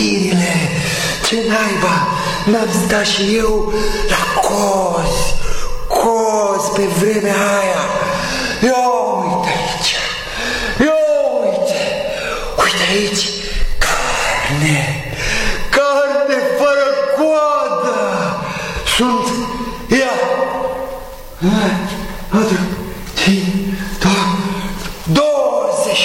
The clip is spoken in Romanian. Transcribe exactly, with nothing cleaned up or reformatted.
amintirile. Ce naiba, n-am stat și eu la coz, coz pe vremea aia. Ia uite aici, ia uite, uite aici, carne, carne fără coadă. Sunt, ia, adu, ce